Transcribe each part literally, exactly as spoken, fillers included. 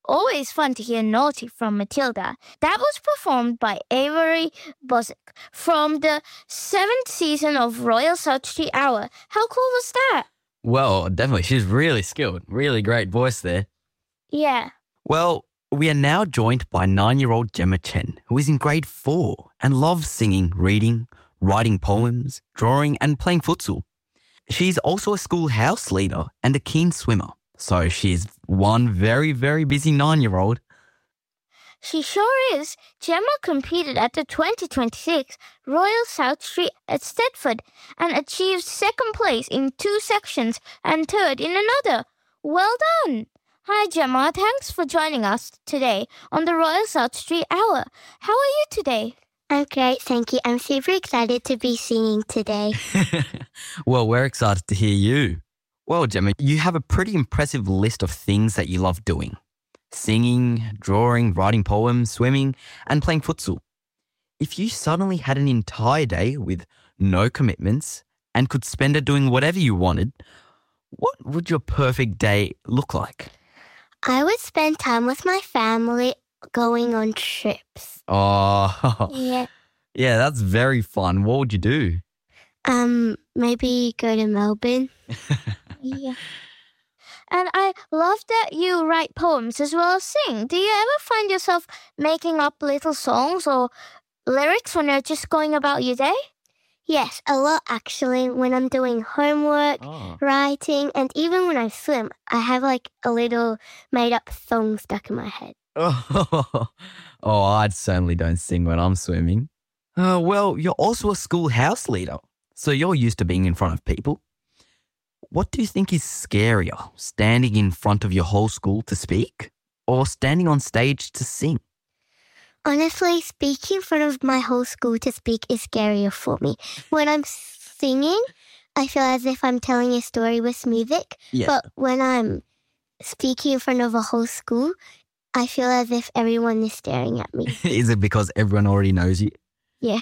always fun to hear Naughty from Matilda. That was performed by Avery Bozick from the seventh season of Royal South Street Hour. How cool was that? Well, definitely. She's really skilled. Really great voice there. Yeah. Well, we are now joined by nine-year-old Gemma Chen, who is in grade four and loves singing, reading, writing poems, drawing and playing futsal. She's also a school house leader and a keen swimmer. So she's one very, very busy nine-year-old. She sure is. Gemma competed at the twenty twenty-six Royal South Street at Stedford and achieved second place in two sections and third in another. Well done. Hi, Gemma. Thanks for joining us today on the Royal South Street Hour. How are you today? I'm great, thank you. I'm super excited to be singing today. Well, we're excited to hear you. Well, Gemma, you have a pretty impressive list of things that you love doing. Singing, drawing, writing poems, swimming, and playing futsal. If you suddenly had an entire day with no commitments and could spend it doing whatever you wanted, what would your perfect day look like? I would spend time with my family going on trips. Oh, Yeah. yeah, that's very fun. What would you do? Um, maybe go to Melbourne. Yeah. And I love that you write poems as well as sing. Do you ever find yourself making up little songs or lyrics when you're just going about your day? Yes, a lot actually. When I'm doing homework, Oh. writing, and even when I swim, I have like a little made-up song stuck in my head. Oh, oh, I certainly don't sing when I'm swimming. Uh, well, you're also a school house leader, so you're used to being in front of people. What do you think is scarier, standing in front of your whole school to speak or standing on stage to sing? Honestly, speaking in front of my whole school to speak is scarier for me. When I'm singing, I feel as if I'm telling a story with music. Yeah. But when I'm speaking in front of a whole school, I feel as if everyone is staring at me. Is it because everyone already knows you? Yeah.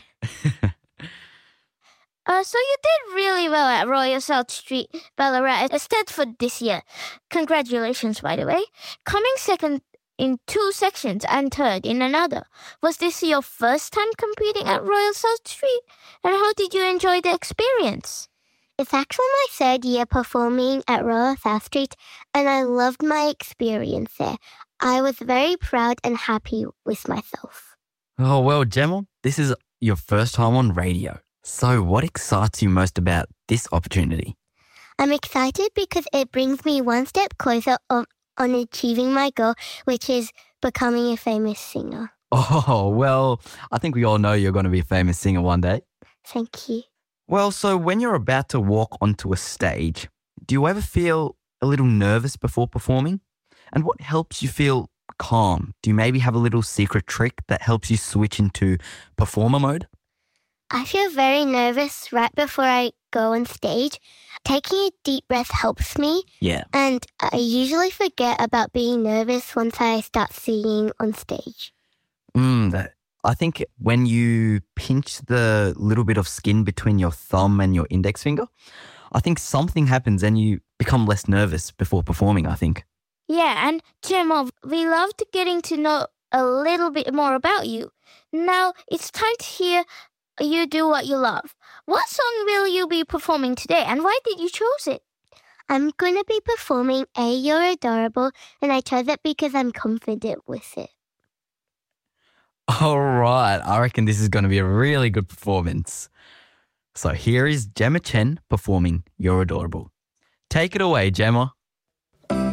Uh, so you did really well at Royal South Street Ballarat at Stedford this year. Congratulations, by the way. Coming second in two sections and third in another. Was this your first time competing at Royal South Street? And how did you enjoy the experience? It's actually my third year performing at Royal South Street, and I loved my experience there. I was very proud and happy with myself. Oh, well, Gemma, this is your first time on radio. So what excites you most about this opportunity? I'm excited because it brings me one step closer of, on achieving my goal, which is becoming a famous singer. Oh, well, I think we all know you're going to be a famous singer one day. Thank you. Well, so when you're about to walk onto a stage, do you ever feel a little nervous before performing? And what helps you feel calm? Do you maybe have a little secret trick that helps you switch into performer mode? I feel very nervous right before I go on stage. Taking a deep breath helps me, Yeah. and I usually forget about being nervous once I start singing on stage. Mm, that, I think when you pinch the little bit of skin between your thumb and your index finger, I think something happens and you become less nervous before performing, I think. Yeah, and Gemma, we loved getting to know a little bit more about you. Now it's time to hear you do what you love. What song will you be performing today, and why did you choose it? I'm going to be performing A You're Adorable, and I chose it because I'm confident with it. All right, I reckon this is going to be a really good performance. So here is Gemma Chen performing You're Adorable. Take it away, Gemma.